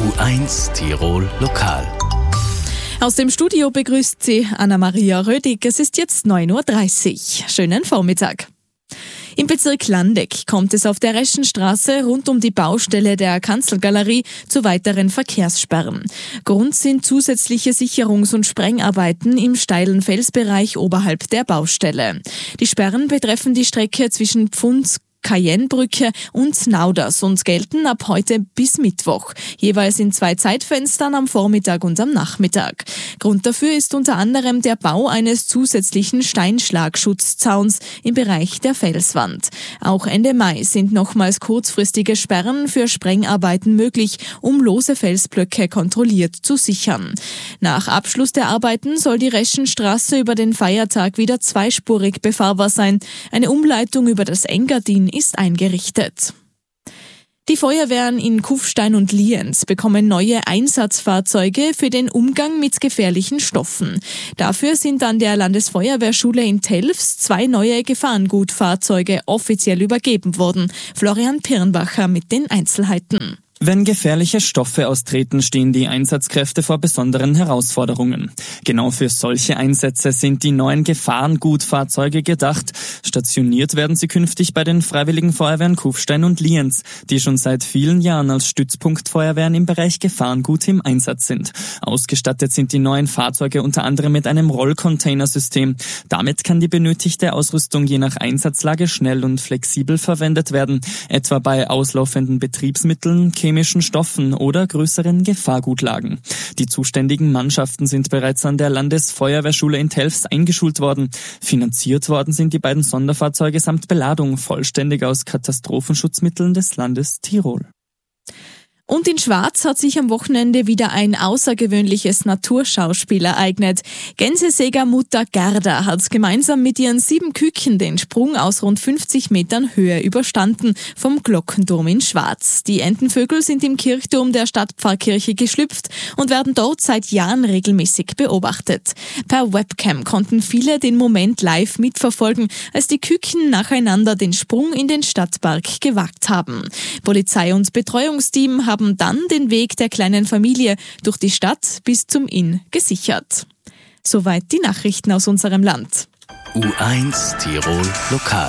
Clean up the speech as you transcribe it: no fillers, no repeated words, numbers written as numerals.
U1 Tirol Lokal. Aus dem Studio begrüßt Sie Anna-Maria Rödig. Es ist jetzt 9.30 Uhr. Schönen Vormittag. Im Bezirk Landeck kommt es auf der Reschenstraße rund um die Baustelle der Kanzelgalerie zu weiteren Verkehrssperren. Grund sind zusätzliche Sicherungs- und Sprengarbeiten im steilen Felsbereich oberhalb der Baustelle. Die Sperren betreffen die Strecke zwischen Pfunds, Cayennebrücke und Nauders und gelten ab heute bis Mittwoch, jeweils in 2 Zeitfenstern am Vormittag und am Nachmittag. Grund dafür ist unter anderem der Bau eines zusätzlichen Steinschlagschutzzauns im Bereich der Felswand. Auch Ende Mai sind nochmals kurzfristige Sperren für Sprengarbeiten möglich, um lose Felsblöcke kontrolliert zu sichern. Nach Abschluss der Arbeiten soll die Reschenstraße über den Feiertag wieder zweispurig befahrbar sein. Eine Umleitung über das Engadin ist eingerichtet. Die Feuerwehren in Kufstein und Lienz bekommen neue Einsatzfahrzeuge für den Umgang mit gefährlichen Stoffen. Dafür sind an der Landesfeuerwehrschule in Telfs 2 neue Gefahrengutfahrzeuge offiziell übergeben worden. Florian Pirnbacher mit den Einzelheiten. Wenn gefährliche Stoffe austreten, stehen die Einsatzkräfte vor besonderen Herausforderungen. Genau für solche Einsätze sind die neuen Gefahrengutfahrzeuge gedacht. Stationiert werden sie künftig bei den Freiwilligen Feuerwehren Kufstein und Lienz, die schon seit vielen Jahren als Stützpunktfeuerwehren im Bereich Gefahrengut im Einsatz sind. Ausgestattet sind die neuen Fahrzeuge unter anderem mit einem Rollcontainersystem. Damit kann die benötigte Ausrüstung je nach Einsatzlage schnell und flexibel verwendet werden, etwa bei auslaufenden Betriebsmitteln, chemischen Stoffen oder größeren Gefahrgutlagen. Die zuständigen Mannschaften sind bereits an der Landesfeuerwehrschule in Telfs eingeschult worden. Finanziert worden sind die beiden Sonderfahrzeuge samt Beladung vollständig aus Katastrophenschutzmitteln des Landes Tirol. Und in Schwaz hat sich am Wochenende wieder ein außergewöhnliches Naturschauspiel ereignet. Gänsesägermutter Gerda hat gemeinsam mit ihren 7 Küken den Sprung aus rund 50 Metern Höhe überstanden vom Glockenturm in Schwaz. Die Entenvögel sind im Kirchturm der Stadtpfarrkirche geschlüpft und werden dort seit Jahren regelmäßig beobachtet. Per Webcam konnten viele den Moment live mitverfolgen, als die Küken nacheinander den Sprung in den Stadtpark gewagt haben. Polizei und Betreuungsteam haben dann den Weg der kleinen Familie durch die Stadt bis zum Inn gesichert. Soweit die Nachrichten aus unserem Land. U1 Tirol Lokal.